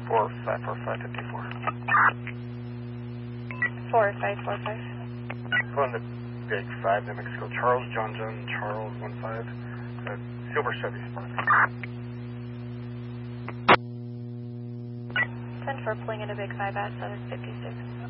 454554. 4545. Going to Big 5, New Mexico. Charles, John, Charles, 15. Silver Chevy Spark. 10-4, pulling into Big 5 at 756.